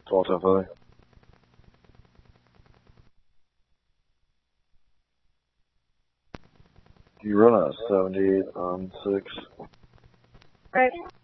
12-10 You run a 78 on 6. Right.